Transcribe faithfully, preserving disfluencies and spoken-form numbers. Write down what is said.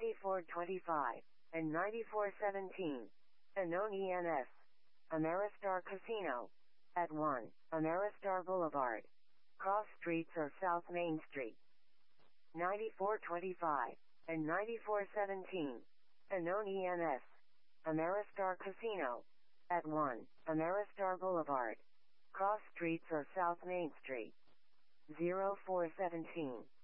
ninety-four twenty-five, and ninety-four seventeen. Unknown E N S. Ameristar Casino. At one, Ameristar Boulevard. Cross streets or South Main Street. ninety-four twenty-five, and ninety-four seventeen. Unknown E N S. Ameristar Casino. At one, Ameristar Boulevard. Cross streets or South Main Street. zero four seventeen.